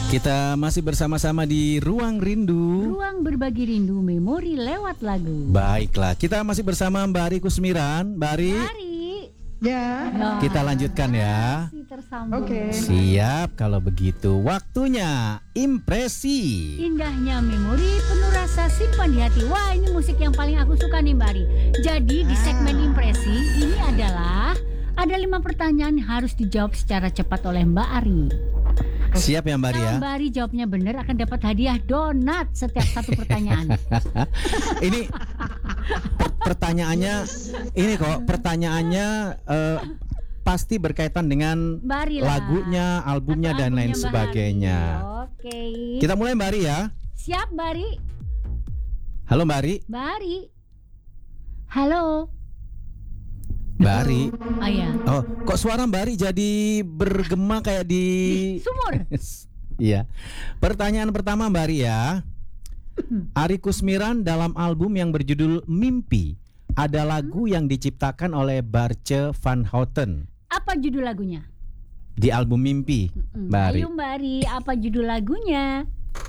Kita masih bersama-sama di Ruang Rindu. Ruang berbagi rindu memori lewat lagu. Baiklah, kita masih bersama Mbak Ari Kusmiran. Mbak Ari, Ari. Ya. kita lanjutkan ya. Masih tersambung. Oke. Siap kalau begitu. Waktunya impresi. Indahnya memori penuh rasa simpan di hati. Wah, ini musik yang paling aku suka nih Mbak Ari. Jadi di segmen impresi ini adalah ada 5 pertanyaan yang harus dijawab secara cepat oleh Mbak Ari. Siap ya Mbak Ari ya? Kalau Mbak Ari jawabnya benar akan dapat hadiah donat setiap satu pertanyaan. Ini pertanyaannya, ini kok pertanyaannya pasti berkaitan dengan Mbak Ari lah. lagunya, albumnya Atau dan lain albumnya Mbak sebagainya. Ari. Oke. Kita mulai Mbak Ari ya. Siap Mbak Ari? Halo Mbak Ari. Mbak Ari. Halo. Mbak Ari. Oh ya. Oh, kok suara Mbak Ari jadi bergema kayak di Sumur. Iya. Pertanyaan pertama Mbak Ari ya. Ari Kusmiran dalam album yang berjudul Mimpi ada lagu yang diciptakan oleh Barce van Houten. Apa judul lagunya? Di album Mimpi, Mbak Ari. Ayo Mbak Ari, apa judul lagunya?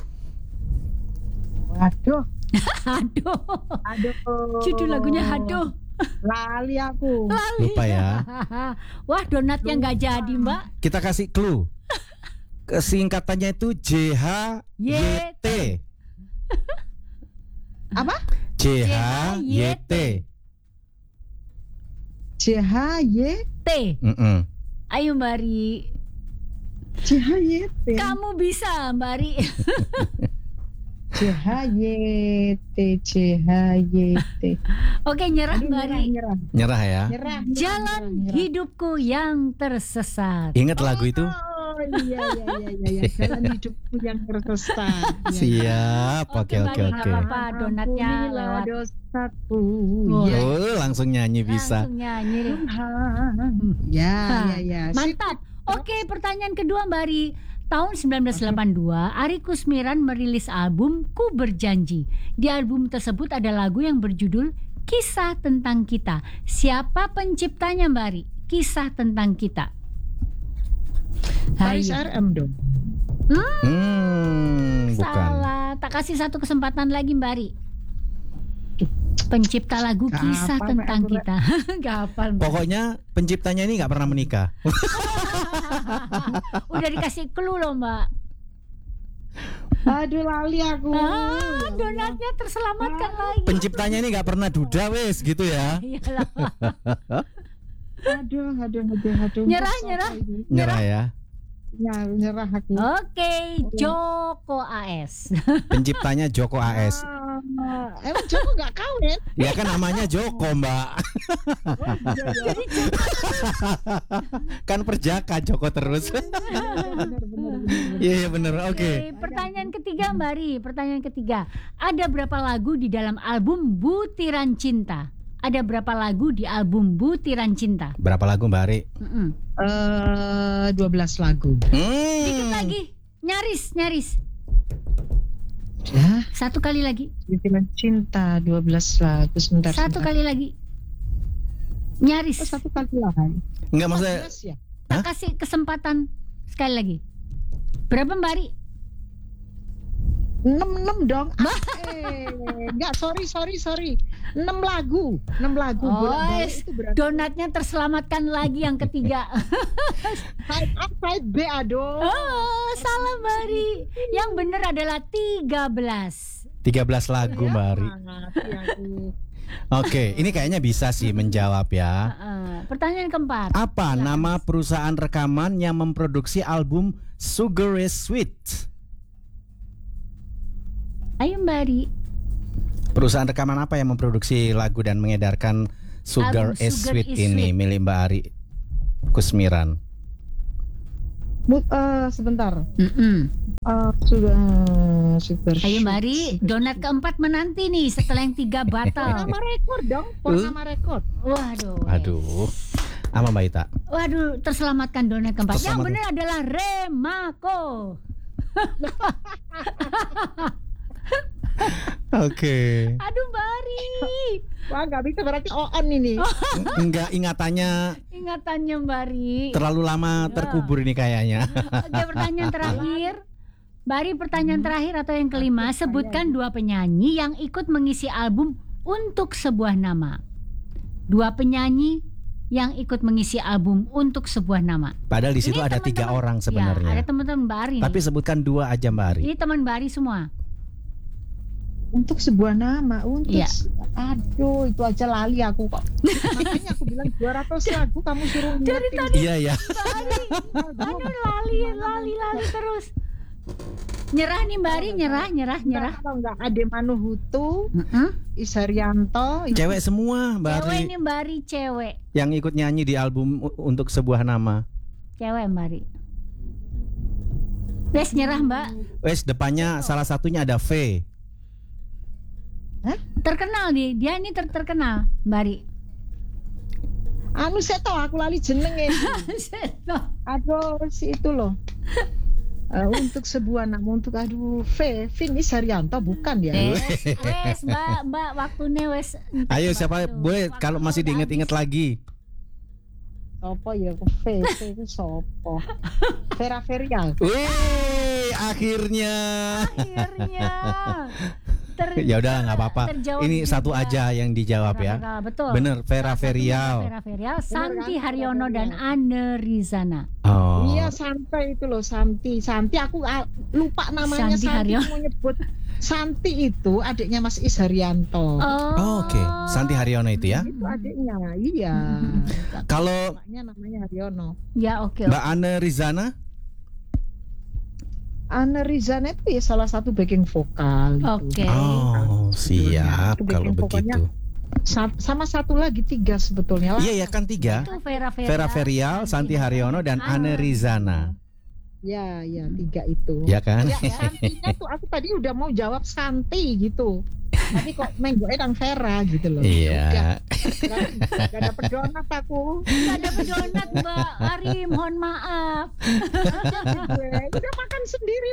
Waduh, Aduh. aduh. Judul lagunya aduh. Lali aku. Lupa ya. Wah, donatnya nggak jadi Mbak. Kita kasih clue. Singkatannya itu JHYT. Apa? JHYT. CHYT. Mm-mm. Ayo Mbak Ari. CHYT. Kamu bisa Mbak Ari. CHYT. CHYT. Oke, nyerah Aduh, Mbak Ari. Nyerah ya. Nyerah. Jalan hidupku yang tersesat. Ingat lagu itu? Oh iya. Jalan hidupku yang tersesat. Siap. Oke. Mbak Ari, nggak apa-apa, donatnya Ampunilah lewat. dosaku. Oh. Ya. Oh, langsung nyanyi bisa. Langsung nyanyi. Ya. Mantap. Oke, pertanyaan kedua Mbak Ari. Tahun 1982, Ari Kusmiran merilis album Ku Berjanji. Di album tersebut ada lagu yang berjudul Kisah Tentang Kita. Siapa penciptanya Mbak Ari? Kisah Tentang Kita. Paris Ayo. RM dong. Bukan. Salah. Tak kasih satu kesempatan lagi Mbak Ari. Pencipta lagu Gak Kisah hafal, Tentang Mbak. Kita. Gak hafal Mbak. Pokoknya penciptanya ini nggak pernah menikah. Udah dikasih clue loh Mbak. Aduh lali aku. Donatnya terselamatkan lagi. Penciptanya ini nggak pernah duda wes gitu ya. Iyalah. Aduh. Nyerah. Nyerah ya. Ya, nyerah aku. Oke, Joko AS. Penciptanya Joko AS. Emang Joko nggak kawin? Ya kan namanya Joko Mbak. Jadi Kan perjaka Joko terus. Iya bener. Oke. pertanyaan ketiga Mbak Ri, pertanyaan ketiga. Ada berapa lagu di dalam album Butiran Cinta? Ada berapa lagu di album Butiran Cinta? Berapa lagu Mbak Ari? 12 lagu. Dikit lagi, nyaris. Ya, Satu kali lagi, Butiran Cinta 12 lagu. Sebentar. satu kali lagi. Nyaris. Oh, satu kali lagi. Enggak maksudnya 14 ya? Tak kasih kesempatan sekali lagi. Berapa Mbak Ri? 6 dong. Enggak, sorry. 6 lagu. 6 lagu. Oh, Bolak-balik itu berarti donatnya terselamatkan lagi yang ketiga. side A, side B, aduh. Oh, salah Mbak Ri. Yang benar adalah 13. 13 lagu Mbak Ari. Mati aku. Oke, ini kayaknya bisa sih menjawab ya. Pertanyaan keempat. Apa nama perusahaan rekaman yang memproduksi album Sugar is Sweet? Ayo Mbak Ri. Perusahaan rekaman apa yang memproduksi lagu dan mengedarkan Sugar Album is Sugar Sweet is ini Sweet. milik Mbak Ari Kusmiran? Sebentar. Sugar. Ayo Mbak Ri, donat keempat menanti nih setelah yang 3 batal. Nama rekor dong. Nama rekor. Waduh. Aduh, apa Mbak Ita? Waduh, terselamatkan donat keempat. Yang Terselamatkan. benar adalah Remako. Oke. Aduh Mbak Ri. Wah, nggak bisa berarti on ini. Enggak, ingatannya Ingatannya Mbak Ri. terlalu lama terkubur ini kayaknya. Oke, pertanyaan terakhir. Mbak Ari, pertanyaan terakhir atau yang kelima, sebutkan 2 penyanyi yang ikut mengisi album Untuk Sebuah Nama. 2 penyanyi yang ikut mengisi album Untuk Sebuah Nama. Padahal di situ Ini ada 3 teman-teman- orang Ya, ada sebenarnya. teman-teman Mbak Ari. Tapi sebutkan 2 aja Mbak Ari. Ini teman Mbak Ari semua. Untuk sebuah nama, Iya. Aduh, itu aja lali aku kok. Makanya aku bilang 200 lagu kamu suruh Dari ngingetin. tadi Iya ya. Mbak Ari, aduh lali terus. Nyerah nih Mbak Ari, nyerah. Kalau enggak Ade Manuhutu, Heeh. Isarianto, Cewek semua Mbak Ari Cewek nih Mbak Ari, cewek. yang ikut nyanyi di album Untuk Sebuah Nama. Cewek Mbak Ari. Wes nyerah Mbak. Wes depannya salah satunya ada V. Terkenal dia ini terkenal Mbak Ari. anu saya tahu aku lali jenenge. Aduh si itu loh. Untuk sebuah nama untuk Vin Isarianto bukan ya? Wes Mbak waktunya wes. Ayo siapa boleh kalau masih diinget-inget lagi. Sopo ya V itu sopo? Vera Verial. Wih, akhirnya. Ya udah nggak apa-apa. Ini satu aja yang dijawab ya. Betul. Bener, Vera Verial. Vera Verial, Santi kan, Haryono Vera dan Anne Rizana. Oh. Iya Santi itu loh Santi aku lupa namanya Santi Santi Haryono. mau nyebut Santi itu adiknya Mas Isarianto. Oh, oke. Santi Haryono itu ya. Itu adiknya, iya. Kalau namanya Haryono. Ya oke. Mbak Anne Rizana? Anne Rizana itu ya salah satu backing vokal. Oke. Oh, siap Itu kalau backing vokalnya. begitu. Sama satu lagi 3 sebetulnya lah. Iya ya kan 3. Itu Vera Vera Verial, Santi Haryono dan Anne Rizana. Ya 3 itu. Ya kan? Ya, Santinya tuh aku tadi udah mau jawab Santi gitu. Tapi kok menggoknya nang Vera gitu loh. Iya. Gak dapet donat aku. Gak ada donat Mbak Ari, mohon maaf. Udah makan sendiri.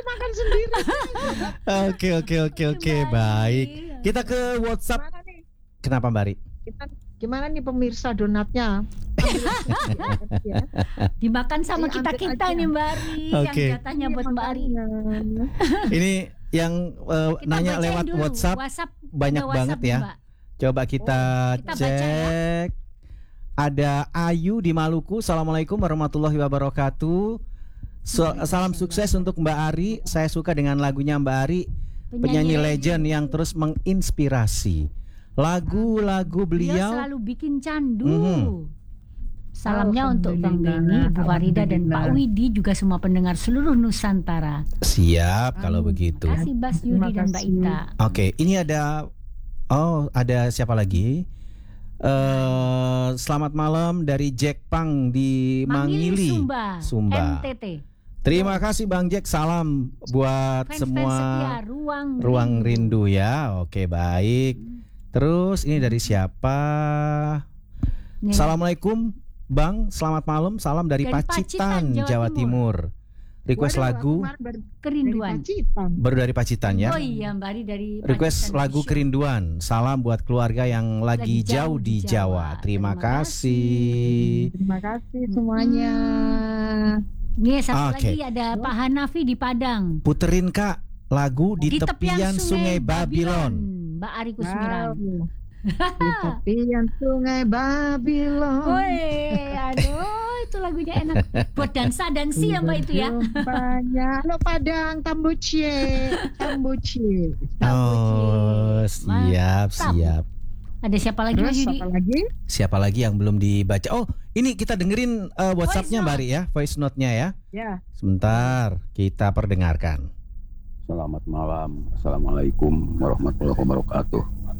Oke, baik. Kita ke WhatsApp. Gimana nih? Kenapa Mbak Ri? Gimana nih pemirsa donatnya? Ya. Dimakan sama Ambil kita aja. nih Mbak Ari. Oke. Yang jatahnya buat Mbak Ari. Ini yang Kita nanya bacain lewat dulu. WhatsApp banyak ada WhatsApp banget nih, ya. Mbak. Coba kita Kita baca ya. cek. Ada Ayu di Maluku. Assalamualaikum warahmatullahi wabarakatuh. Salam sukses untuk Mbak Ari. Saya suka dengan lagunya Mbak Ari, penyanyi legend yang terus menginspirasi. Lagu-lagu Beliau beliau. selalu bikin candu. Mhm. Salamnya untuk Bang Beni, Bu Farida dan Pak Widi, juga semua pendengar seluruh Nusantara. Siap kalau begitu. Terima kasih Bas Yuri dan Mbak Ita. Oke, ini ada siapa lagi? Selamat malam dari Jack Pang di Mangili, Sumba. NTT. Terima kasih Bang Jack, salam buat Fans-fans semua setia, Ruang Rindu ya. Oke, baik. Terus ini dari siapa? Nih. Assalamualaikum Bang, selamat malam. Salam dari Pacitan, Jawa Timur. Request lagu Kerinduan. baru dari Pacitan ya. Oh iya Mbak Ari dari Request Pacitan lagu Show. Kerinduan. Salam buat keluarga yang lagi jauh di Jawa. Terima kasih. Terima kasih semuanya. Nih satu Oke. lagi ada Pak Hanafi di Padang. Puterin Kak lagu di tepian Sungai Babylon. Mbak Ari Kusmiran. Di tepian Sungai Babylon. Woi, aduh itu lagunya enak. Buat dansa-dansi ya Mbak itu ya. Banyak. Lo Padang Tambucie. Oh, siap, Mantap. siap. Ada siapa lagi Mas Terus Yudi? apa lagi? Siapa lagi yang belum dibaca? Oh, ini kita dengerin WhatsApp-nya Voice Mbak Ri ya, voice note-nya ya. Ya. Sebentar, kita perdengarkan. Selamat malam, assalamualaikum warahmatullahi wabarakatuh.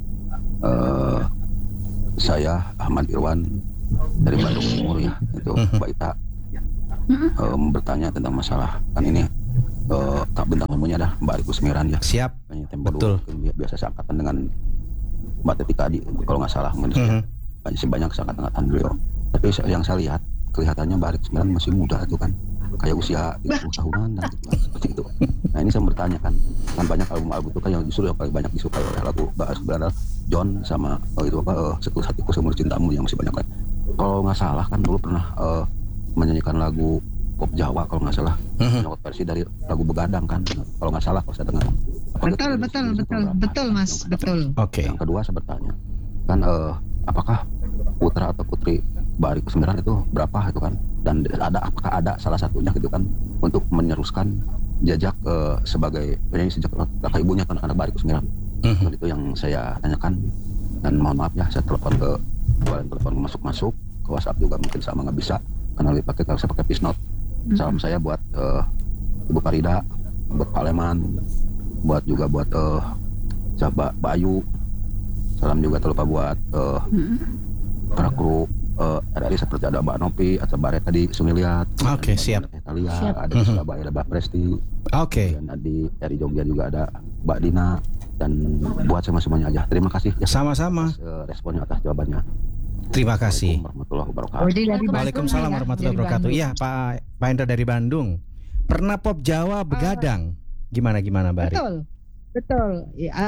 Saya Ahmad Irwan dari Bandung Timur ya, itu Mbak Ita bertanya tentang masalah kan ini tak bintang tamunya adalah Mbak Ari Kusmiran ya. Siap. Kayaknya tempo Betul. dulu, biasa seangkatan dengan Mbak Teti Kadi kalau nggak salah mungkin masih banyak seangkatan beliau. Tapi yang saya lihat kelihatannya Mbak Ari Kusmiran masih muda itu kan, kayak usia 30 tahunan dan gitu, seperti itu. Nah ini saya bertanya kan banyak album-album itu kan yang justru yang paling banyak disukai oleh lagu Mbak sebenarnya John sama itu Setelah Hatiku Seumur Cintamu yang masih banyak kan. Kalau nggak salah kan dulu pernah menyanyikan lagu pop Jawa kalau nggak salah. Nyokot versi dari lagu Begadang kan, kalau nggak salah kalau saya dengar. Betul Mas, betul. Oke. Yang kedua saya bertanya, kan apakah putra atau putri Mbak Ari Kusmiran itu berapa itu kan? Dan apakah ada salah satunya gitu kan untuk meneruskan jejak sebagai penyanyi sejak kakak ibunya kan anak Mbak Ari Kusmiran. Dan itu yang saya tanyakan, dan mohon maaf ya saya telepon masuk ke WhatsApp juga mungkin sama nggak bisa karena saya pakai Peace Note. Salam saya buat Ibu Farida, buat Pak Leman, buat Mbak Ayu. Salam juga terlupa buat para kru RRI seperti ada Mbak Nopi atau Mbak Reta di Sumiliat. Oke, siap. Italia, ada di Surabaya ada Mbak Presti. Oke. Dan di Jogja juga ada Mbak Dina, dan buat semuanya aja. Terima kasih ya. Sama-sama. Responnya atas jawabannya. Terima kasih. Warahmatullahi wabarakatuh. Waalaikumsalam warahmatullahi wabarakatuh. Iya, Pak Hendra dari Bandung. Pernah pop Jawa Begadang. Gimana Mbak Ari? Betul.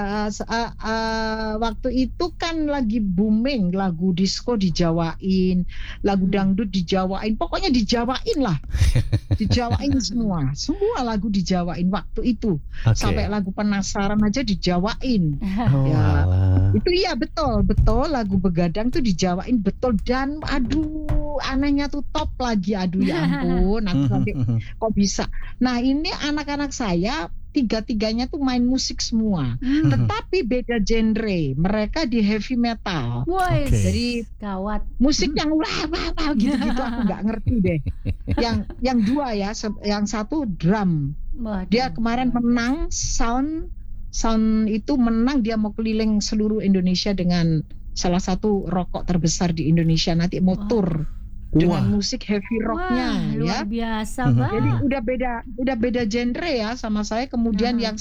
Waktu itu kan lagi booming lagu disco dijawain, lagu dangdut dijawain, pokoknya dijawain lah, dijawain semua lagu dijawain waktu itu. Sampai lagu Penasaran aja dijawain. Itu iya betul lagu Begadang tuh dijawain betul, dan aduh anehnya tuh top lagi, aduh ya ampun, aku sampai kok bisa. Nah ini anak-anak saya tiga-tiganya tuh main musik semua, tetapi beda genre. Mereka di heavy metal. Jadi gawat. Musik yang wah gitu-gitu aku nggak ngerti deh. Yang dua ya, yang satu drum. Dia kemarin menang sound itu menang, dia mau keliling seluruh Indonesia dengan salah satu rokok terbesar di Indonesia, nanti mau tour dengan musik heavy rocknya. Luar biasa Pak. Jadi udah beda genre ya sama saya. Kemudian yang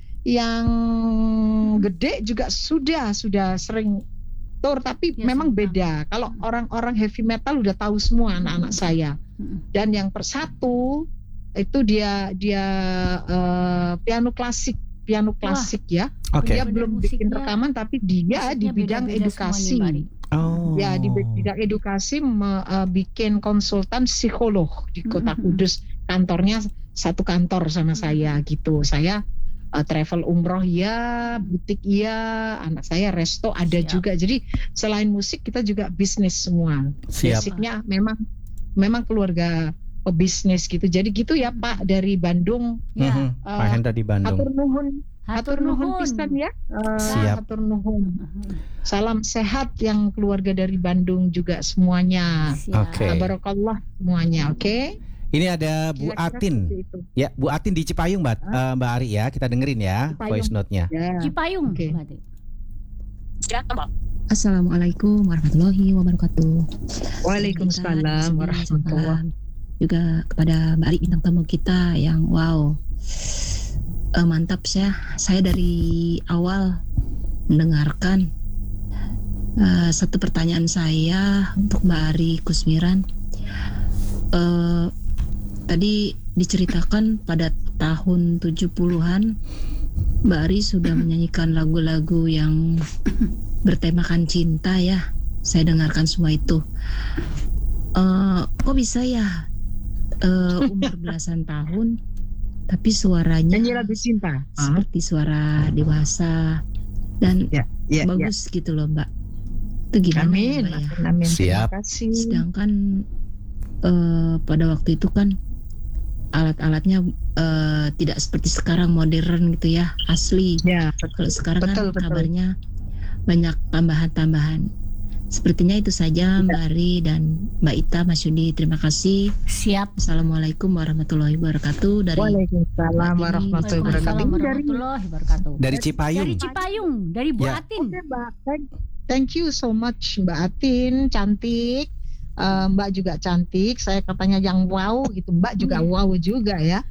gede juga sudah sering tour, tapi memang beda. Kalau orang-orang heavy metal udah tahu semua anak-anak saya. Dan yang persatu itu dia piano klasik ya. Dia belum bikin rekaman, tapi dia di bidang edukasi. Ya di bidang edukasi bikin konsultan psikolog di Kota Kudus. Kantornya satu kantor sama saya gitu. Saya travel umroh ya, butik ya, anak saya resto ada juga. Jadi selain musik kita juga bisnis semua. Basicnya memang keluarga pebisnis gitu. Jadi gitu ya Pak dari Bandung. Pak Hendra di Bandung. Hatur nuhun pisan ya. Hatur nuhun. Salam sehat yang keluarga dari Bandung juga semuanya. Barakallah semuanya. Oke. Ini ada Bu Atin. Ya, Bu Atin di Cipayung, Mbak Ari ya. Kita dengerin ya voice note-nya. Cipayung. Assalamualaikum warahmatullahi wabarakatuh. Waalaikumsalam warahmatullahi wabarakatuh. Juga kepada Mbak Ari bintang tamu kita yang wow. Mantap saya dari awal mendengarkan. Satu pertanyaan saya untuk Mbak Ari Kusmiran, tadi diceritakan pada tahun 70-an Mbak Ari sudah menyanyikan lagu-lagu yang bertemakan cinta ya. Saya dengarkan semua itu. Kok bisa ya umur belasan tahun tapi suaranya nyanyi lagu cinta seperti suara dewasa dan bagus gitu loh Mbak. Itu gimana Amin. Mbak ya? Amin. Siap. Terima kasih. Sedangkan pada waktu itu kan alat-alatnya tidak seperti sekarang modern gitu ya, asli. Ya, kalau sekarang kan kabarnya banyak tambahan-tambahan. Sepertinya itu saja Mbak Ari dan Mbak Ita, Mas Yudi. Terima kasih. Siap. Assalamualaikum warahmatullahi wabarakatuh. Dari Waalaikumsalam warahmatullahi wabarakatuh. Dari Cipayung. Dari Cipayung, dari Bu Atin. Oke, Mbak. Thank you so much Mbak Atin, cantik. Mbak juga cantik. Saya katanya yang wow gitu. Mbak juga wow juga ya.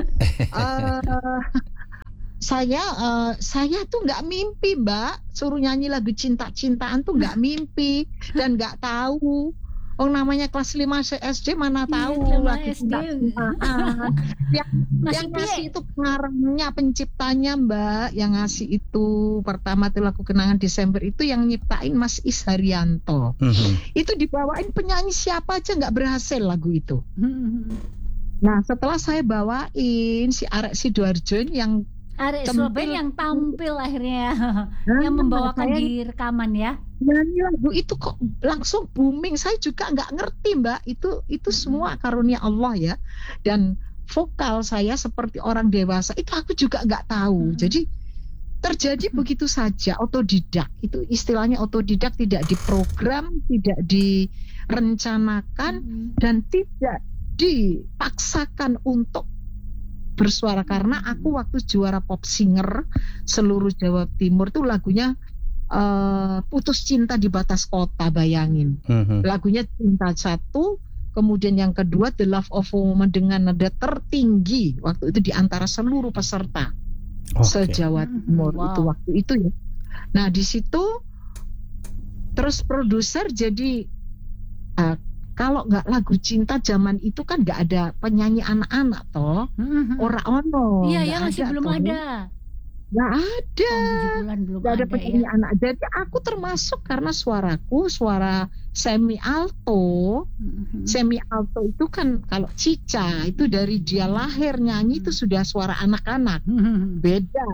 Saya tuh nggak mimpi Mbak, suruh nyanyi lagu cinta-cintaan tuh nggak mimpi dan nggak tahu. Namanya kelas 5 SD mana tahu lagu cinta-cintaan. Yang ngasih itu pengarangnya, penciptanya Mbak, yang ngasih itu pertama tuh lagu Kenangan Desember itu yang nyiptain Mas Is Haryanto. Itu dibawain penyanyi siapa aja nggak berhasil lagu itu. Nah, setelah saya bawain si Arek Sidoarjo ini yang Arek Tampil. Surabaya yang tampil akhirnya Nah, yang membawakan saya- di rekaman ya. nyanyi lagu itu kok langsung booming. Saya juga nggak ngerti, Mbak. Itu semua karunia Allah ya. Dan vokal saya seperti orang dewasa itu aku juga nggak tahu. Jadi terjadi begitu saja, otodidak. Itu istilahnya otodidak, tidak diprogram, tidak direncanakan, dan tidak dipaksakan untuk bersuara. Karena aku waktu juara pop singer seluruh Jawa Timur tuh lagunya Putus Cinta di Batas Kota, bayangin. Lagunya Cinta satu, kemudian yang kedua The Love of a Woman dengan nada tertinggi waktu itu di antara seluruh peserta se-Jawa Timur. Wow. Itu waktu itu ya. Nah, di situ terus produser jadi kalau nggak lagu cinta zaman itu kan nggak ada penyanyi anak-anak toh, ora ono. Iya nggak ya, masih belum toh. ada. Nggak ada. Tahun 70-an belum Nggak ada ada penyanyi ya. anak. Jadi aku termasuk karena suaraku suara semi alto. Semi alto itu kan kalau Cica itu dari dia lahir nyanyi itu sudah suara anak-anak. Beda.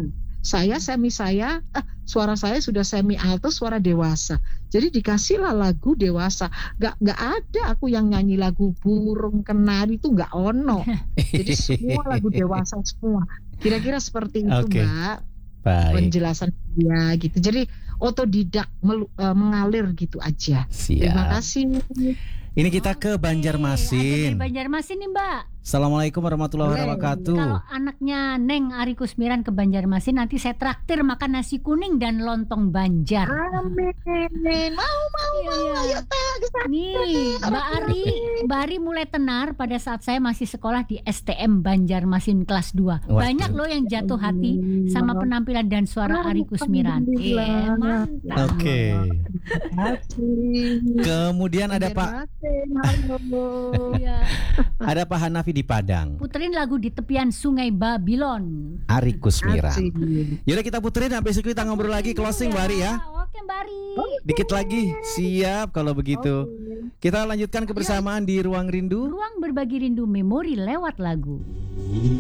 Suara saya sudah semi alto, suara dewasa. Jadi dikasihlah lagu dewasa. Nggak ada aku yang nyanyi lagu burung kenari itu nggak ono. Jadi semua lagu dewasa semua. Kira-kira seperti itu, Oke. Mbak. Baik. Penjelasan dia gitu. Jadi otodidak mengalir gitu aja. Terima Siap. kasih. Ini kita ke Ada Banjarmasin. dari Banjarmasin nih Mbak. Assalamualaikum warahmatullahi Boleh. wabarakatuh. Kalau anaknya Neng Ari Kusmiran ke Banjarmasin, nanti saya traktir makan nasi kuning dan lontong Banjar. Amin. Mau Iya, iya. ayo teh ke sana. Nih, Mbak Ari mulai tenar pada saat saya masih sekolah di STM Banjarmasin kelas 2. Waduh. Banyak loh yang jatuh hati sama penampilan dan suara Ari Kusmiran. Iya, mantap. Oke. Terima kasih. Kemudian ada Pak Halo. Iya. ada Pak Hanafi di Padang. Puterin lagu di tepian Sungai Babylon. Ari Kusmiran. Asik. Yaudah kita puterin, habis itu kita ngobrol lagi closing Mbak Ari ya. Oke Mbak Ari. Dikit lagi. Siap kalau begitu. Kita lanjutkan kebersamaan di Ruang Rindu. Ruang berbagi rindu memori lewat lagu.